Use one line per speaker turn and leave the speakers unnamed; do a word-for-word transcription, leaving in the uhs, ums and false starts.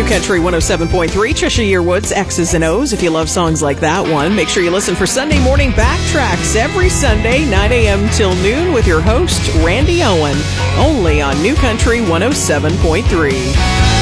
Country one oh seven point three, Trisha Yearwood's X's and O's. If you love songs like that one, make sure you listen for Sunday morning backtracks every Sunday, nine a.m. till noon with your host, Randy Owen, only on New Country one oh seven point three.